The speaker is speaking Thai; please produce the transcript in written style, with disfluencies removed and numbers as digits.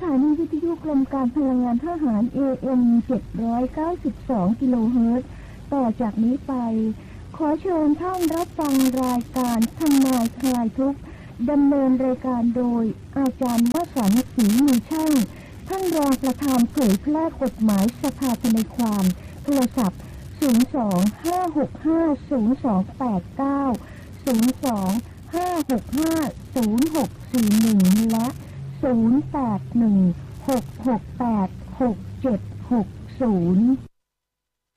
านีวิทยุกรมการพลังงานทหาร AM 792 กิโลเฮิรตซ์ต่อจากนี้ไปขอเชิญท่านรับฟังรายการทำนายคลายทุกข์ดำเนินรายการโดยอาจารย์วสันต์ศรีมีช่างท่านรองประธานเผยแพร่กฎหมายสภาทนายความโทรศัพท์02-565-0289 02-565-0641 และ0816686760